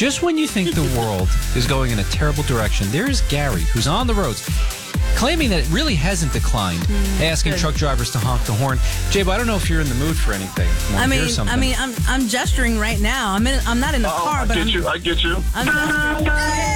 Just when you think the world is going in a terrible direction, there's Gary, who's on the roads, claiming that it really hasn't declined, asking truck drivers to honk the horn. Jay, but I don't know if you're in the mood for anything. I'm gesturing right now. I'm not in the car, but I get you. I'm gesturing.